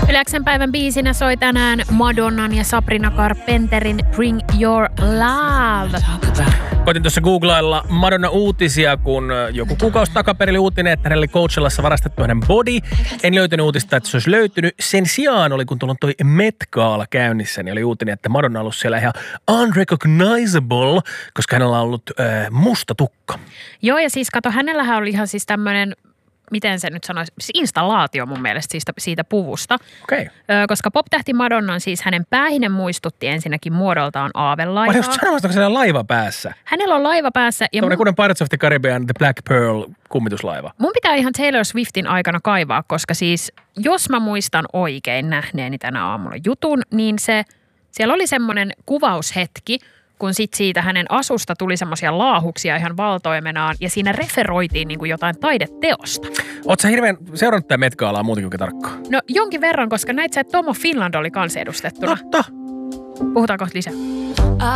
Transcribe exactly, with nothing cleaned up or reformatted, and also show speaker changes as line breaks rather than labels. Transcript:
Yle X:n päivän biisinä soi tänään Madonnan ja Sabrina Carpenterin Bring Your Love.
Koitin tuossa googlailla Madonna-uutisia, kun joku kuukausi takaperin oli uutinen, että hänelle Coachellassa varastettu hänen body. En löytänyt uutista, että se olisi löytynyt. Sen sijaan oli, kun tuolla on toi Met Gala käynnissä, niin oli uutinen, että Madonna on ollut siellä ihan unrecognizable, koska hänellä on ollut äh, musta tukka.
Joo, ja siis kato, hänellähän oli ihan siis tämmöinen, miten se nyt sanoisi, installaatio mun mielestä siitä, siitä puvusta.
Okei. Okay.
Koska pop-tähti Madonnan siis hänen päähinen muistutti ensinnäkin muodoltaan aavelaivaa.
Mä just sanomassa, onko siellä laiva päässä?
Hänellä on laiva päässä. Ja
Tuollainen
mun...
kuten Pirates of the Caribbean, The Black Pearl kummituslaiva.
Mun pitää ihan Taylor Swiftin aikana kaivaa, koska siis jos mä muistan oikein nähneeni tänä aamulla jutun, niin se, siellä oli semmoinen kuvaushetki, kun sit siitä hänen asusta tuli semmoisia laahuksia ihan valtoimenaan ja siinä referoitiin niin kuin jotain taideteosta.
Ootko sä hirveän seurannut tää Met Galaa muutenkin kuin tarkkaan?
No jonkin verran, koska näit sä, että Tom of Finland oli kanssa edustettuna.
Totta.
Puhutaan kohta lisää.